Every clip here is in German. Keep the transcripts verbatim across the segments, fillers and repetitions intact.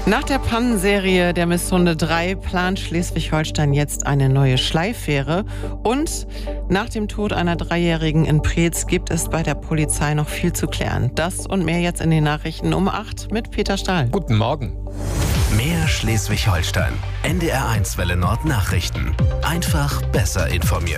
Nach der Pannenserie der Misshunde drei plant Schleswig-Holstein jetzt eine neue Schleifähre. Und nach dem Tod einer Dreijährigen in Preetz gibt es bei der Polizei noch viel zu klären. Das und mehr jetzt in den Nachrichten um acht mit Peter Stahl. Guten Morgen. Mehr Schleswig-Holstein. N D R eins Welle Nord Nachrichten. Einfach besser informiert.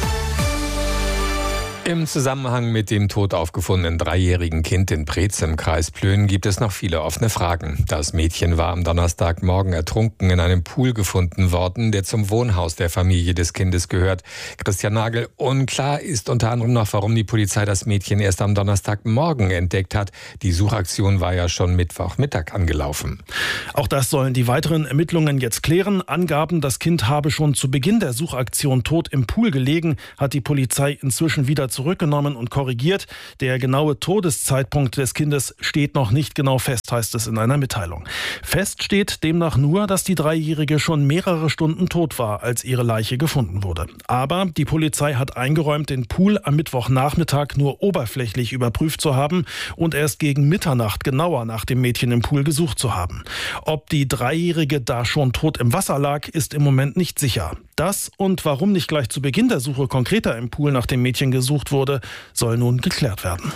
Im Zusammenhang mit dem tot aufgefundenen dreijährigen Kind in Preetz im Kreis Plön gibt es noch viele offene Fragen. Das Mädchen war am Donnerstagmorgen ertrunken in einem Pool gefunden worden, der zum Wohnhaus der Familie des Kindes gehört. Christian Nagel, unklar ist unter anderem noch, warum die Polizei das Mädchen erst am Donnerstagmorgen entdeckt hat. Die Suchaktion war ja schon Mittwochmittag angelaufen. Auch das sollen die weiteren Ermittlungen jetzt klären. Angaben, das Kind habe schon zu Beginn der Suchaktion tot im Pool gelegen, hat die Polizei inzwischen wieder zurückgenommen und korrigiert. Der genaue Todeszeitpunkt des Kindes steht noch nicht genau fest, heißt es in einer Mitteilung. Fest steht demnach nur, dass die Dreijährige schon mehrere Stunden tot war, als ihre Leiche gefunden wurde. Aber die Polizei hat eingeräumt, den Pool am Mittwochnachmittag nur oberflächlich überprüft zu haben und erst gegen Mitternacht genauer nach dem Mädchen im Pool gesucht zu haben. Ob die Dreijährige da schon tot im Wasser lag, ist im Moment nicht sicher. Das und warum nicht gleich zu Beginn der Suche konkreter im Pool nach dem Mädchen gesucht wurde, soll nun geklärt werden.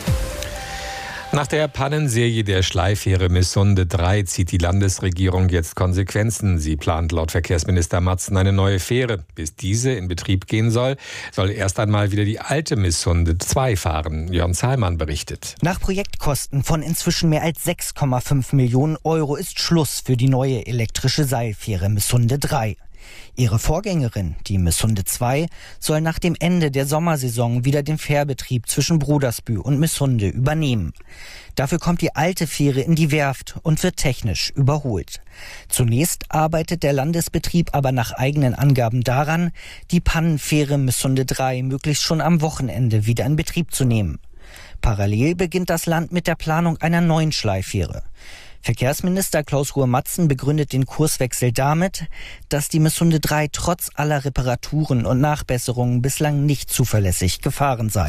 Nach der Pannenserie der Schleifähre Misshunde drei zieht die Landesregierung jetzt Konsequenzen. Sie plant laut Verkehrsminister Matzen eine neue Fähre. Bis diese in Betrieb gehen soll, soll erst einmal wieder die alte Misshunde zwei fahren. Jörn Zahlmann berichtet. Nach Projektkosten von inzwischen mehr als sechs Komma fünf Millionen Euro ist Schluss für die neue elektrische Seilfähre Misshunde drei. Ihre Vorgängerin, die Misshunde zwei, soll nach dem Ende der Sommersaison wieder den Fährbetrieb zwischen Brudersbühl und Misshunde übernehmen. Dafür kommt die alte Fähre in die Werft und wird technisch überholt. Zunächst arbeitet der Landesbetrieb aber nach eigenen Angaben daran, die Pannenfähre Misshunde drei möglichst schon am Wochenende wieder in Betrieb zu nehmen. Parallel beginnt das Land mit der Planung einer neuen Schleifähre. Verkehrsminister Klaus-Ruhe Matzen begründet den Kurswechsel damit, dass die Misshunde drei trotz aller Reparaturen und Nachbesserungen bislang nicht zuverlässig gefahren sei.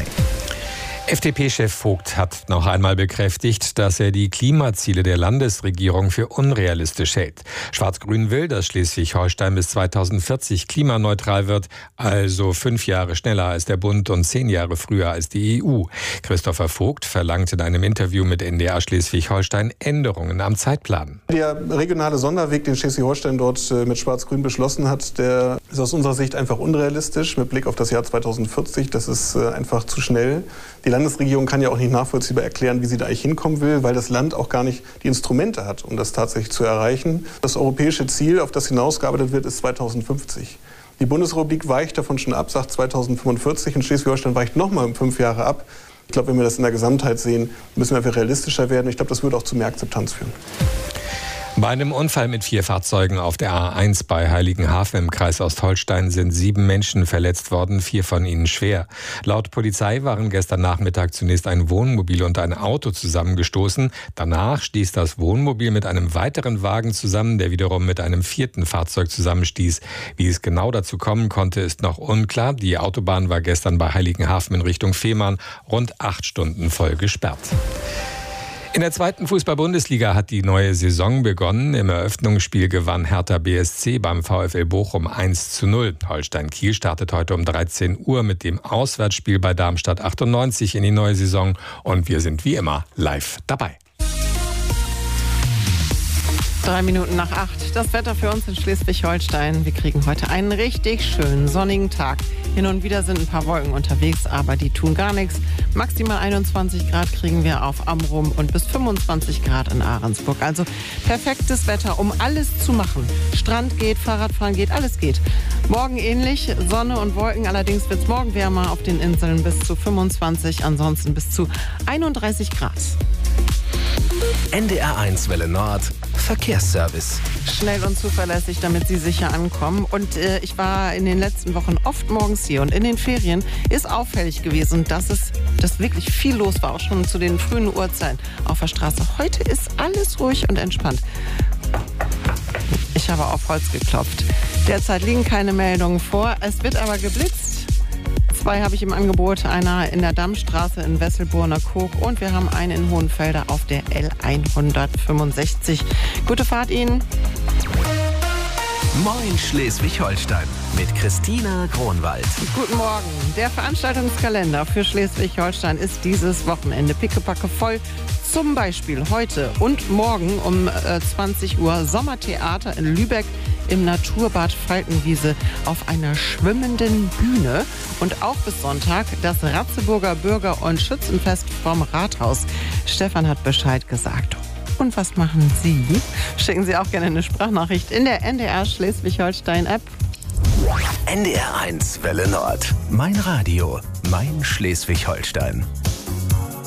F D P-Chef Vogt hat noch einmal bekräftigt, dass er die Klimaziele der Landesregierung für unrealistisch hält. Schwarz-Grün will, dass Schleswig-Holstein bis zweitausendvierzig klimaneutral wird, also fünf Jahre schneller als der Bund und zehn Jahre früher als die E U. Christopher Vogt verlangt in einem Interview mit N D R Schleswig-Holstein Änderungen am Zeitplan. Der regionale Sonderweg, den Schleswig-Holstein dort mit Schwarz-Grün beschlossen hat, der ist aus unserer Sicht einfach unrealistisch mit Blick auf das Jahr zweitausendvierzig. Das ist einfach zu schnell. Die Die Landesregierung kann ja auch nicht nachvollziehbar erklären, wie sie da eigentlich hinkommen will, weil das Land auch gar nicht die Instrumente hat, um das tatsächlich zu erreichen. Das europäische Ziel, auf das hinausgearbeitet wird, ist zweitausendfünfzig. Die Bundesrepublik weicht davon schon ab, sagt zweitausendfünfundvierzig, und Schleswig-Holstein weicht nochmal um fünf Jahre ab. Ich glaube, wenn wir das in der Gesamtheit sehen, müssen wir einfach realistischer werden. Ich glaube, das würde auch zu mehr Akzeptanz führen. Bei einem Unfall mit vier Fahrzeugen auf der A eins bei Heiligenhafen im Kreis Ostholstein sind sieben Menschen verletzt worden, vier von ihnen schwer. Laut Polizei waren gestern Nachmittag zunächst ein Wohnmobil und ein Auto zusammengestoßen. Danach stieß das Wohnmobil mit einem weiteren Wagen zusammen, der wiederum mit einem vierten Fahrzeug zusammenstieß. Wie es genau dazu kommen konnte, ist noch unklar. Die Autobahn war gestern bei Heiligenhafen in Richtung Fehmarn rund acht Stunden voll gesperrt. In der zweiten Fußball-Bundesliga hat die neue Saison begonnen. Im Eröffnungsspiel gewann Hertha B S C beim VfL Bochum eins zu null. Holstein Kiel startet heute um dreizehn Uhr mit dem Auswärtsspiel bei Darmstadt achtundneunzig in die neue Saison. Und wir sind wie immer live dabei. Drei Minuten nach acht. Das Wetter für uns in Schleswig-Holstein. Wir kriegen heute einen richtig schönen sonnigen Tag. Hin und wieder sind ein paar Wolken unterwegs, aber die tun gar nichts. Maximal einundzwanzig Grad kriegen wir auf Amrum und bis fünfundzwanzig Grad in Ahrensburg. Also perfektes Wetter, um alles zu machen. Strand geht, Fahrradfahren geht, alles geht. Morgen ähnlich, Sonne und Wolken. Allerdings wird es morgen wärmer auf den Inseln bis zu fünfundzwanzig, ansonsten bis zu einunddreißig Grad. N D R eins Welle Nord Verkehrsservice. Schnell und zuverlässig, damit Sie sicher ankommen. Und äh, ich war in den letzten Wochen oft morgens hier und in den Ferien ist auffällig gewesen, dass es dass wirklich viel los war, auch schon zu den frühen Uhrzeiten auf der Straße. Heute ist alles ruhig und entspannt. Ich habe auf Holz geklopft. Derzeit liegen keine Meldungen vor. Es wird aber geblitzt. Zwei habe ich im Angebot, einer in der Dammstraße in Wesselburner-Koog und wir haben einen in Hohenfelder auf der L hundertfünfundsechzig. Gute Fahrt Ihnen. Moin Schleswig-Holstein mit Christina Kronwald. Guten Morgen. Der Veranstaltungskalender für Schleswig-Holstein ist dieses Wochenende pickepacke voll. Zum Beispiel heute und morgen um äh, zwanzig Uhr Sommertheater in Lübeck im Naturbad Falkenwiese auf einer schwimmenden Bühne. Und auch bis Sonntag das Ratzeburger Bürger- und Schützenfest vom Rathaus. Stefan hat Bescheid gesagt. Und was machen Sie? Schicken Sie auch gerne eine Sprachnachricht in der N D R Schleswig-Holstein-App. N D R eins Welle Nord. Mein Radio. Mein Schleswig-Holstein.